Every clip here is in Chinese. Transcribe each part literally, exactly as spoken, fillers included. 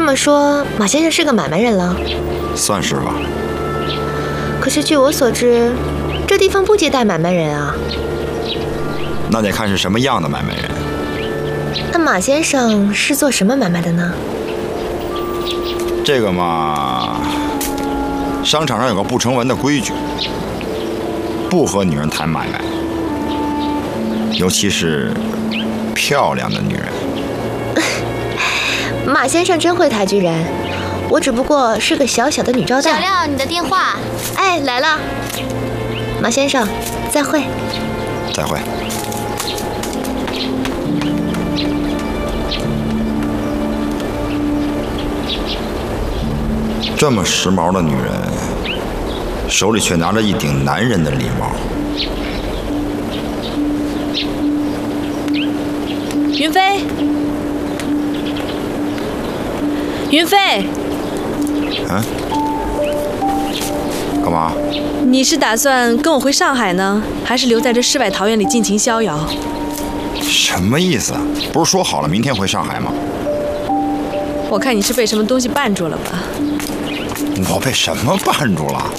么说，马先生是个买卖人了？ 算是吧。 可是据我所知，这地方不接待买卖人啊。 那得看是什么样的买卖人。 那马先生是做什么买卖的呢？ 这个嘛，商场上有个不成文的规矩，不和女人谈买卖，尤其是漂亮的女人。 马先生真会抬举人，我只不过是个小小的女招待。 小廖，你的电话。 哎，来了。马先生，再会。 再会。这么时髦的女人，手里却拿着一顶男人的礼帽。 云飞，云飞， 嗯？干嘛？ 你是打算跟我回上海呢，还是留在这世外桃源里尽情逍遥？ 什么意思？不是说好了明天回上海吗？ 我看你是被什么东西绊住了吧？ 我被什么绊住了？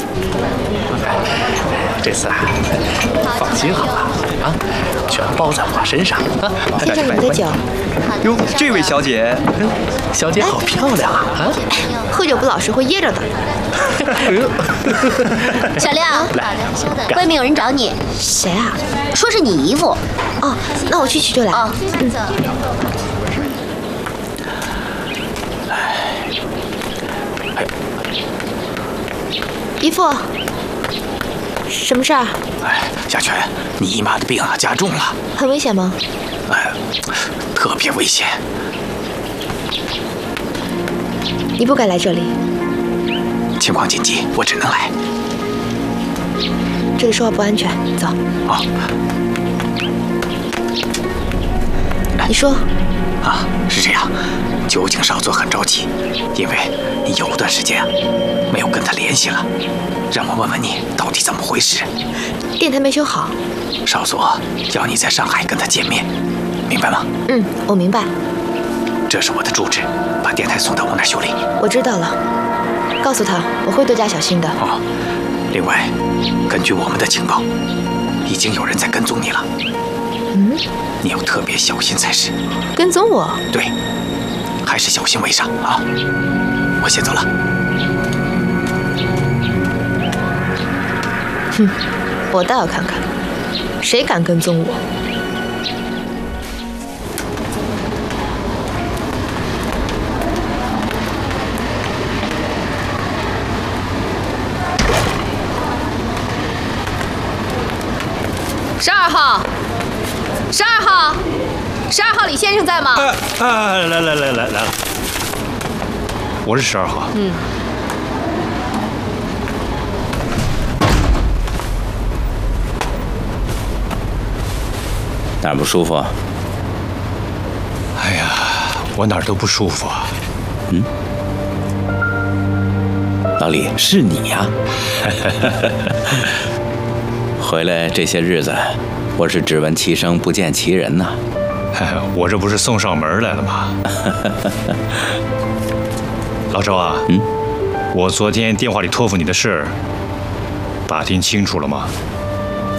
这次啊，放心好了啊，全包在我身上啊。 先生，你的酒。 哟，这位小姐，小姐好漂亮啊！啊， 喝酒不老实会噎着的。 小廖，外面有人找你。 谁啊？ 说是你姨父。 哦，那我去取就来。 哦， 嗯。姨父，什么事儿？ 哎，夏全，你姨妈的病啊加重了。 很危险吗？ 哎，特别危险。 你不该来这里。 情况紧急，我只能来。 这里说话不安全，走。 好。 你说。 啊，是这样，酒井少佐很着急，因为你有段时间啊没有跟他联系了，让我问问你到底怎么回事。 电台没修好， 少佐要你在上海跟他见面，明白吗？ 嗯，我明白。 这是我的住址，把电台送到我那儿修理。 我知道了，告诉他我会多加小心的。 哦，另外，根据我们的情报，已经有人在跟踪你了。 嗯， 你要特别小心才是。 跟踪我？ 对，还是小心为上啊！我先走了。 哼，我倒要看看，谁敢跟踪我。 十二号，十二号，十二号，李先生在吗？ 啊啊！来来来来来了，我是十二号。 嗯。 哪儿不舒服？ 哎呀，我哪儿都不舒服啊。 嗯。老李，是你呀、回来这些日子，我是只闻其声不见其人呐、 啊。我这不是送上门来了吗？老周啊， 嗯， 我昨天电话里托付你的事，打听清楚了吗？